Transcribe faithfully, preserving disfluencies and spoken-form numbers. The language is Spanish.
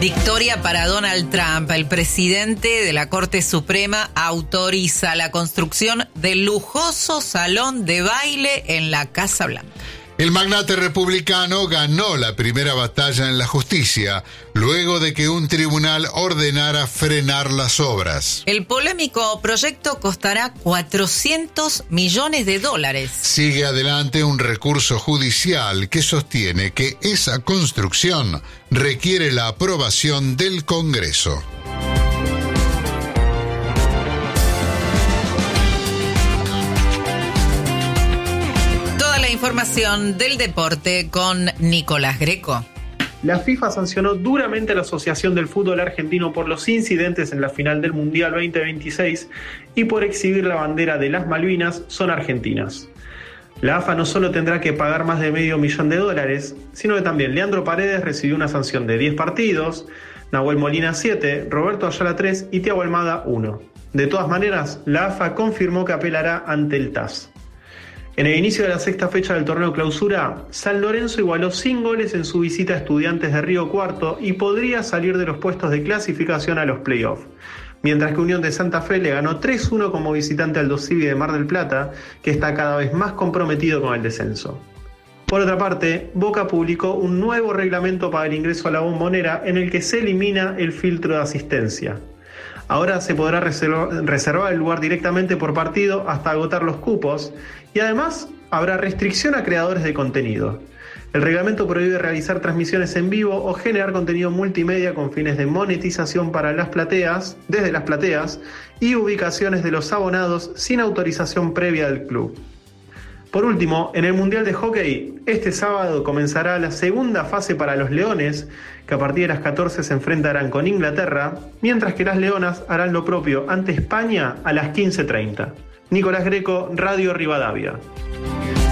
Victoria para Donald Trump. El presidente de la Corte Suprema autoriza la construcción del lujoso salón de baile en la Casa Blanca. El magnate republicano ganó la primera batalla en la justicia, luego de que un tribunal ordenara frenar las obras. El polémico proyecto costará cuatrocientos millones de dólares. Sigue adelante un recurso judicial que sostiene que esa construcción requiere la aprobación del Congreso. Información del deporte con Nicolás Greco. La FIFA sancionó duramente a la Asociación del Fútbol Argentino por los incidentes en la final del Mundial veinte veintiséis y por exhibir la bandera de las Malvinas son argentinas. La A F A no solo tendrá que pagar más de medio millón de dólares, sino que también Leandro Paredes recibió una sanción de diez partidos, Nahuel Molina siete, Roberto Ayala tres y Thiago Almada uno. De todas maneras, la A F A confirmó que apelará ante el T A S. En el inicio de la sexta fecha del torneo Clausura, San Lorenzo igualó sin goles en su visita a Estudiantes de Río Cuarto y podría salir de los puestos de clasificación a los playoffs, mientras que Unión de Santa Fe le ganó tres uno como visitante al Dosivi de Mar del Plata, que está cada vez más comprometido con el descenso. Por otra parte, Boca publicó un nuevo reglamento para el ingreso a la Bombonera en el que se elimina el filtro de asistencia. Ahora se podrá reservar el lugar directamente por partido hasta agotar los cupos y además habrá restricción a creadores de contenido. El reglamento prohíbe realizar transmisiones en vivo o generar contenido multimedia con fines de monetización para las plateas, desde las plateas y ubicaciones de los abonados sin autorización previa del club. Por último, en el Mundial de Hockey, este sábado comenzará la segunda fase para los Leones, que a partir de las catorce se enfrentarán con Inglaterra, mientras que las Leonas harán lo propio ante España a las quince treinta. Nicolás Greco, Radio Rivadavia.